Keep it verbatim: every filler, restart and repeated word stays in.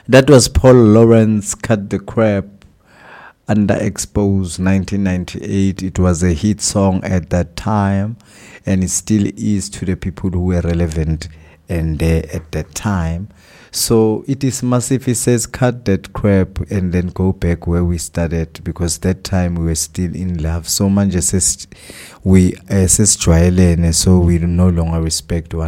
That was Paul Lawrence, Cut the Crap, Underexposed, nineteen ninety-eight. It was a hit song at that time, and it still is to the people who were relevant and there at that time. So it is massive. He says, cut that crap and then go back where we started, because that time we were still in love. So much says we says so we no longer respect one